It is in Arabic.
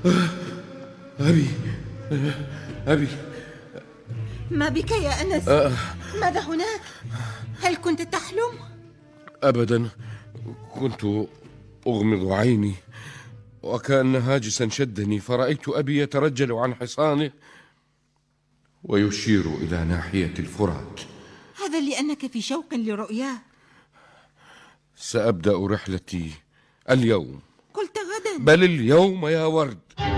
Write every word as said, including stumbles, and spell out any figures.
أبي أبي ما بك يا أنس؟ أه ماذا هناك؟ هل كنت تحلم؟ أبدا، كنت أغمض عيني وكأن هاجسا شدني، فرأيت أبي يترجل عن حصانه ويشير إلى ناحية الفرات. هذا لأنك في شوق لرؤياه. سأبدأ رحلتي اليوم. قلت غدا؟ بل اليوم يا ورد.